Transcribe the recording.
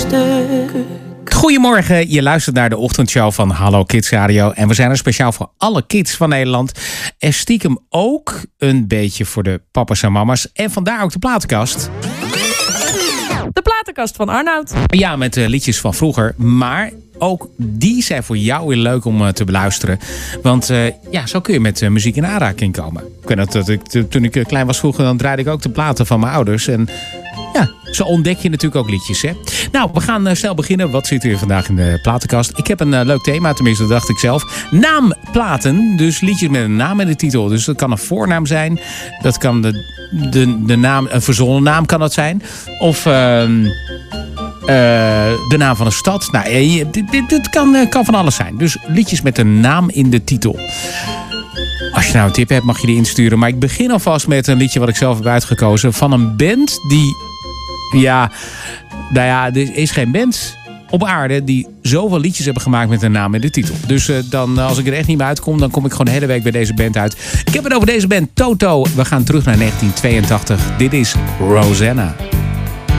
stuk. Goedemorgen, je luistert naar de ochtendshow van Hallo Kids Radio. En we zijn er speciaal voor alle kids van Nederland. En stiekem ook een beetje voor de papa's en mama's. En vandaar ook de platenkast. De platenkast van Arnoud. Ja, met liedjes van vroeger. Maar ook die zijn voor jou weer leuk om te beluisteren. Want zo kun je met muziek in aanraking komen. Ik weet dat toen ik klein was vroeger, dan draaide ik ook de platen van mijn ouders. En ja, zo ontdek je natuurlijk ook liedjes, hè? Nou, we gaan snel beginnen. Wat zit er vandaag in de platenkast? Ik heb een leuk thema, tenminste dat dacht ik zelf. Naamplaten, dus liedjes met een naam in de titel. Dus dat kan een voornaam zijn. Dat kan de naam, een verzonnen naam kan dat zijn. Of de naam van een stad. Nou, dit kan van alles zijn. Dus liedjes met een naam in de titel. Als je nou een tip hebt, mag je die insturen. Maar ik begin alvast met een liedje wat ik zelf heb uitgekozen. Van een band die... er is geen band op aarde die zoveel liedjes hebben gemaakt met een naam in de titel. Dus dan, als ik er echt niet meer uitkom, dan kom ik gewoon de hele week bij deze band uit. Ik heb het over deze band Toto. We gaan terug naar 1982. Dit is Rosanna.